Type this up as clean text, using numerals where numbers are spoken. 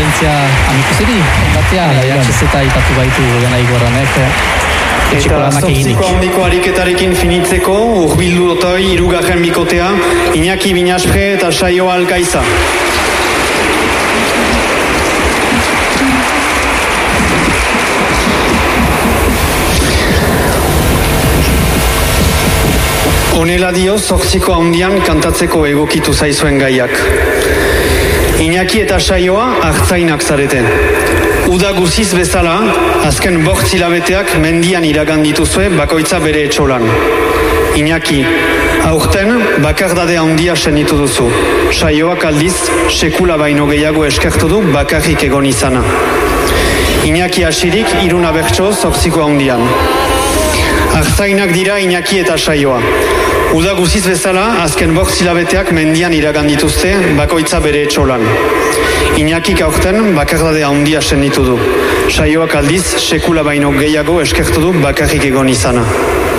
diferentzia amikuziri, batea, jatxez eta ipatu baitu Jonai Gorranek. Eta zortziko handiko ariketarekin finitzeko, urbildu dotoi hirugarren bikotea, Iñaki Binaspre eta Saio Alkaiza. Honela dio zortziko handian kantatzeko egokitu zaizuen gaiak. Iñaki eta Saioa hartzainak zareten. Uda guziz bezala, azken 8 hilabeteak mendian iragan dituzue bakoitza bere etxolan. Iñaki, aurten bakardade handia senitu duzu. Saioak aldiz, sekula baino gehiago eskertu du bakarrik egon izana. Iñaki hasirik 3 abertso zortziko handian. Hartzainak dira Iñaki eta Saioa. Uda guziz bezala, azken 8 hilabeteak mendian iragan dituzte bakoitza bere etxolan. Iñakik aurten bakardade handia senitu du. Saioak aldiz, sekula baino gehiago eskertu du bakarrik egon izana.